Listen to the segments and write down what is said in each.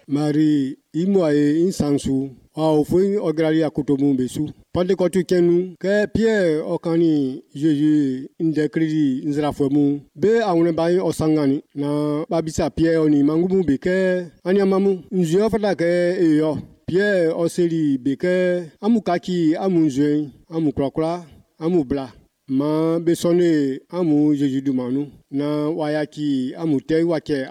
Marie imoye insansu au fui ograli akutomu besu Pentecote kenu ke Pierre okani Jésus indekridi nzrafemu be awune bai osangani na babisa Pierre oni mangumu beke anyamamu nzio fata ke eyo Pierre oseli beke amukaki amunzwe amukrokra amubla ma besone amu Jésus dumanu na wayaki amute wake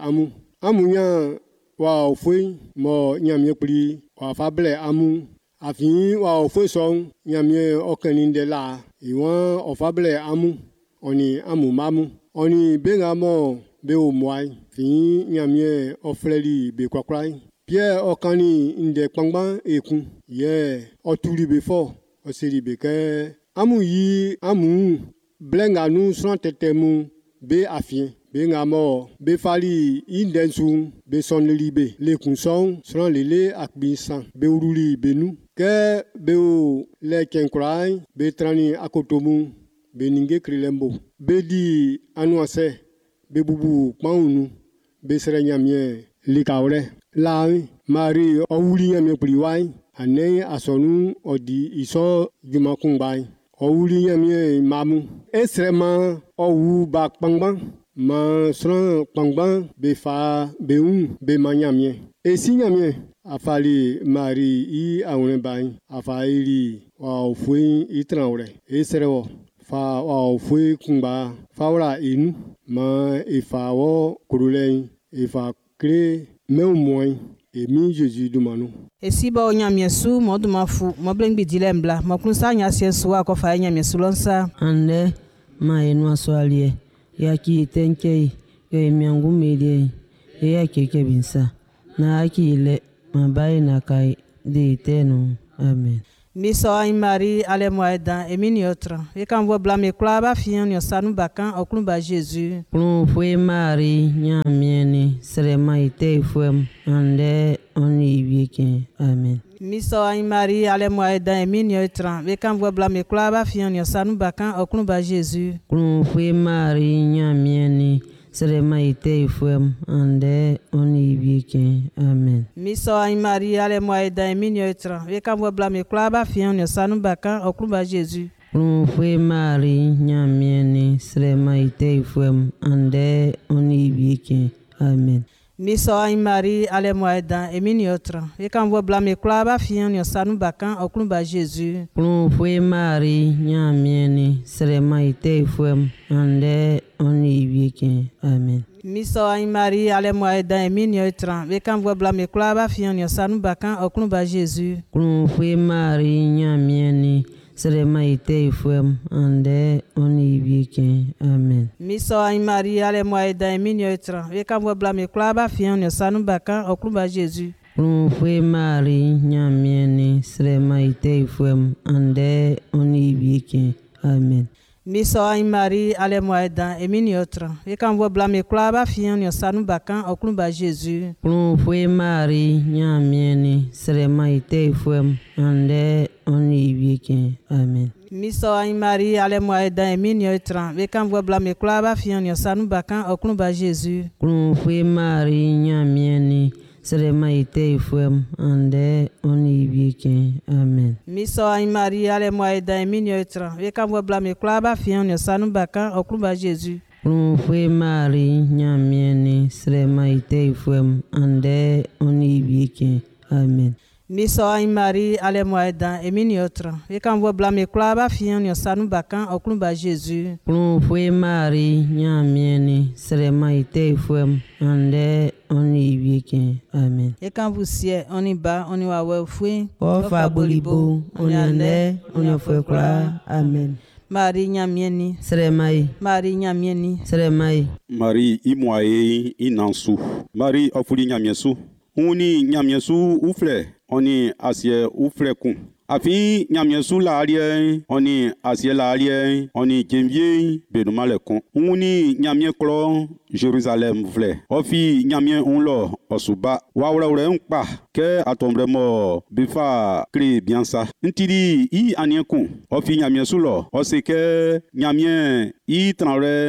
amunya wa ofui mo nyamye pli wa fable amu afin wa ofui song nyamye okeninde la iwan ofable amu oni amu mamu oni benga mo be omwai fin nyamye ofreli be kwakrai Pierre okani inde kpangban ekun ye otuli before oseri be ke amu yi amu blenga nu son tetemu be afin benga mo be fali indensu be sonli be le kunson son lele akbinsan be uruli benu ke be o le kenkrai be trani akotomu be ninge krilembo be di anuase be bubu paunu be serenyamie likawre la Marie owuli nyamie priwai ane asonu odi iso jumakungbai owuli nyamie mamu esrema owu ba kpangban ma sran kpangban be fa be be manyamie esi nyamie afali Marie I awune bai afaili wa ofui itranwre esrewo fa wa ofui kungba fawra inu ma ifawo kurulei ifa kre meumoi emi Jésus dumanu esi ba onyamiesu modumafu moblengbi dilembla mokunsa nyasiesu akofa nyamiesu lonsa ande ma enu aswalie yaki tenkei yo emiangu melie yaki kebinsa na akile mabai na kai de tenu amen Miso ay Marie ale moeda emini otra e kan vo blame klaba fian yo sanu bakan oklun ba Jésus klun foi Marie nyamieni srema ite fuem ande oni wieke amen Miso ay Marie ale moeda emini otra e kan vo blame klaba fian yo sanu bakan oklun ba Jésus klun foi Marie nyamieni srema ite fuem ande oni wieke amen Miso ay Marie ale moeda emini otra e kan vo blame klaba fian yo sanu bakan oklun ba Jésus klun foi Marie nyamieni srema ite fuem ande oni wieke amen Miso ay Marie ale moeda emini otra e kan vo blame klaba fian yo sanu bakan oklun ba Jésus klun foi Marie nyamieni srema ite fuem ande oni wieke amen Miso ay Marie ale moeda emini otra e kan vo blame klaba fian yo sanu bakan oklun ba Jésus klun foi Marie nyamieni srema ite fuem ande oni wieke amen Miso ay Marie ale moeda emini otra e kan vo blame klaba fian yo sanu bakan oklun ba Jésus klun foi Marie nyamieni srema ite fuem ande oni wieke amen Miso ay Marie ale moeda emini otra e kan vo blame klaba fian yo sanu bakan oklun ba Jésus klun foi Marie nyamieni srema ite fuem ande oni wieke amen Miso ay Marie ale moeda emini otra e kan vo blame klaba fian yo sanu bakan oklun ba Jésus klun foi Marie nyamieni srema ite fuem ande oni wieke amen Miso ay Marie ale moeda emini otra e kan vo blame klaba fian yo sanu bakan oklun ba Jésus klun foi Marie nyamieni srema ite fuem ande oni wieke amen Miso ay Marie ale moeda emini otra e kan vo blame klaba fian yo sanu bakan oklun ba Jésus klun foi Marie nyamieni srema ite fuem ande oni wieke amen e kan vo sie oni ba oni wa we fui ofa bolibo oni ande oni foi kra amen Marie nyamieni sremai Marie nyamieni sremai Marie imoye inansu Marie ofuli nyamiesu uni nyamiesu ufle oni asie uflekun afi nyamiesu la alie oni asie la alie oni jemvie benumalekun uni nyamie klo Jerusalem vle ofi nyamie unlo osuba wawre nkpa ke atombremo bifa kri biansa ntidi I aniekun ofi nyamie sulo oseke nyamie I tranre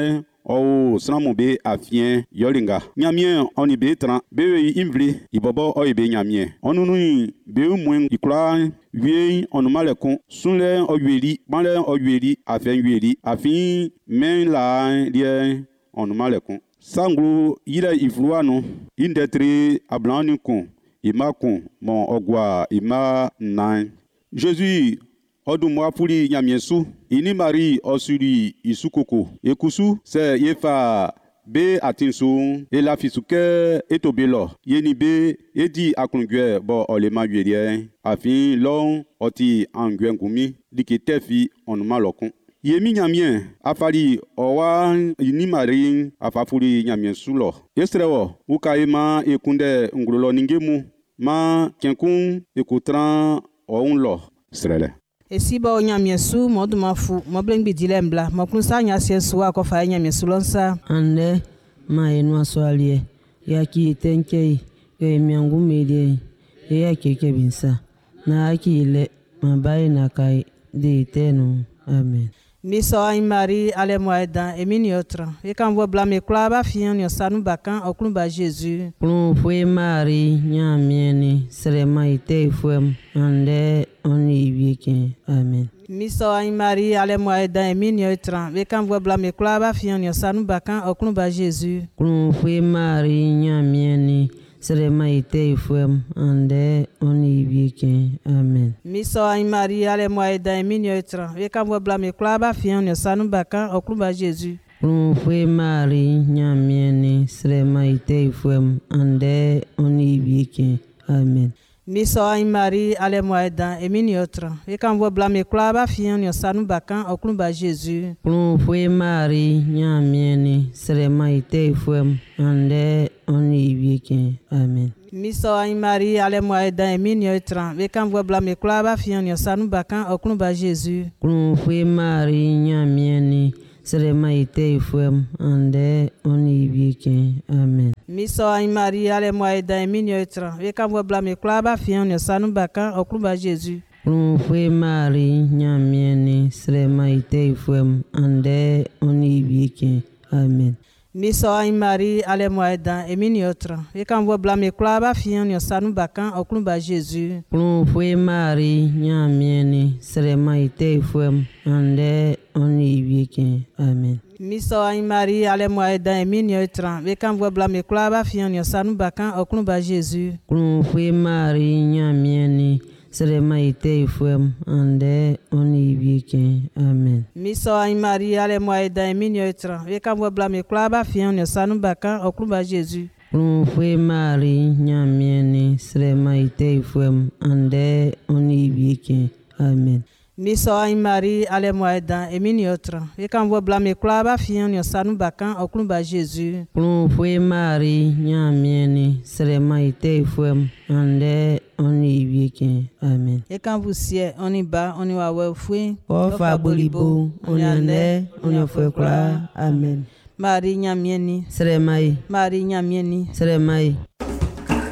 o sramu be afien yolinga nyamie oni be tran be imvli ibobo o be nyamie onunu be mwen ikura wie onumale kon sunle o yeli banle o yeli afien yeli afin men la lie onumale kon sanglu yira ifluano indetri ablani kon ima kon mon ogwa ima nine Jésus odumwa puli nyamiesu ini Marie osuri isukoko ekusu se yefa be atinsu ela fisuke etobelo yeni be edi aklungwe bo olema yedie afin long oti angwe ngumi diketefi onuma lokun yemi nyamien afali owa ini Marie afafuli nyamiesu lo estrewo ukaima ekunde ngulolo ningemu ma kenkun ekutran onlo srele esi ba onyamiesu modumafu moblengbi dilembla moknusa nyasiesu akofa nyamiesu lonsa ande ma enu aswalie yaki tenkei yo emiangu melie ya keke binsa na akile mabai na kai de tenu amen miso ay Marie ale moeda emini otra e kan vo blame klaba fian yo sanu bakan okun ba Jésus plon foi Marie nyamieni srema ite fuem ande oni wieke amen miso ay Marie ale moeda emini otra e kan vo blame klaba fian yo sanu bakan okun ba Jésus plon foi Marie nyamieni srema ite fuem ande oni wieke amen miso ay Marie ale moeda emini otra e kan vo blame klaba fian yo sanu bakan okun ba Jésus plon foi Marie nyamieni srema ite fuem ande oni wieke amen miso ay Marie ale moeda emini otra e kan vo blame klaba fian yo sanu bakan okun ba Jésus plon foi Marie nyamieni srema ite fuem ande oni wieke amen miso ay Marie ale moeda emini otra e kan vo blame klaba fian yo sanu bakan okun ba Jésus plon foi Marie nyamieni srema ite fuem ande oni wieke amen miso ay Marie ale moeda emini otra e kan vo blame klaba fian yo sanu bakan okun ba Jésus plon foi Marie nyamieni srema ite fuem ande oni wieke amen miso ay Marie ale moeda emini otra e kan vo blame klaba fian yo sanu bakan okun ba Jésus plon foi Marie nyamieni srema ite fuem ande oni wieke amen miso ay Marie ale moeda emini otra e kan vo blame klaba fian yo sanu bakan okun ba Jésus plon foi Marie nyamieni srema ite fuem ande oni wieke amen miso ay Marie ale moeda emini otra e kan vo blame klaba fian yo sanu bakan okun ba Jésus plon foi Marie nyamieni srema ite fuem ande oni wieke amen miso ay Marie ale moeda emini otra e kan vo blame klaba fian yo sanu bakan okun ba Jésus plon foi Marie nyamieni srema ite fuem ande oni wieke amen e kan vo sie oni ba oni wa we fui o fa bolibo oni ande oni foi kla amen Marie nyamieni sremai Marie nyamieni sremai